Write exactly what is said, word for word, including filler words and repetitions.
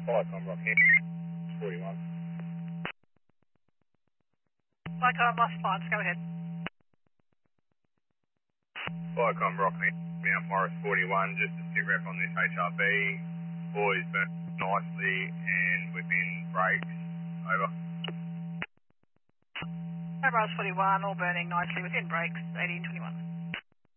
Viacom Rocky, forty-one. Viacom, lost lines, go ahead. Viacom Rocky, Mount Morris forty-one, just a sit rep on this H R B. Boys burnt nicely and within brakes. Over. Mount Morris forty-one, all burning nicely within brakes, eighteen twenty-one.